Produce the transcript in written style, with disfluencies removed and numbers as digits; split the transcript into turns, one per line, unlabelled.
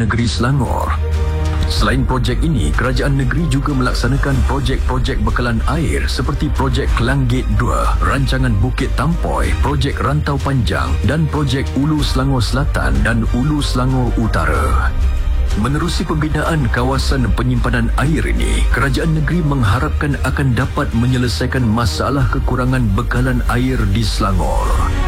Negeri Selangor. Selain projek ini, kerajaan negeri juga melaksanakan projek-projek bekalan air seperti projek Klang Gate 2, rancangan Bukit Tampoi, projek Rantau Panjang dan projek Ulu Selangor Selatan dan Ulu Selangor Utara. Menerusi pembinaan kawasan penyimpanan air ini, kerajaan negeri mengharapkan akan dapat menyelesaikan masalah kekurangan bekalan air di Selangor.